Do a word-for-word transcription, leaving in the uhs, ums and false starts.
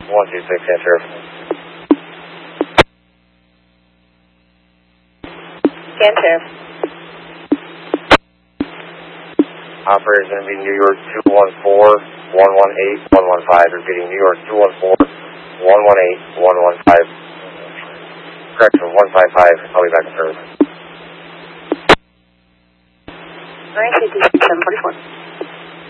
one two six, enter. Enter. Operator is going to be New York two one four, one one eight, one one five. Repeating, New York two one four, one one eight, one one five. Correction, one five five. I'll be back in service. nine fifty-six, seven forty-four.